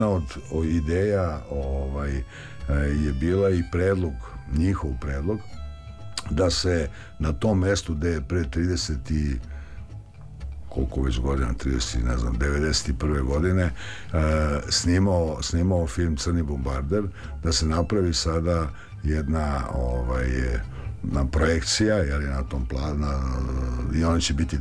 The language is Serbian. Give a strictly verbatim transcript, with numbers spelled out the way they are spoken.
od o ideja ovaj, je bila i predlog, njihov predlog, da se na tom mestu gde je pre trideset i koliko već godina, trideset, ne znam, devedeset prve godine e, snimao, snimao film Crni bombarder, da se napravi sada jedna ovaj, na projekcija, jer je na tom planu i ona će biti